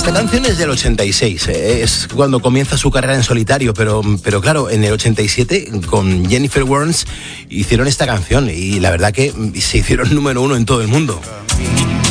Esta canción es del 86, es cuando comienza su carrera en solitario, pero claro, en el 87 con Jennifer Warnes hicieron esta canción y la verdad que se hicieron número 1 en todo el mundo.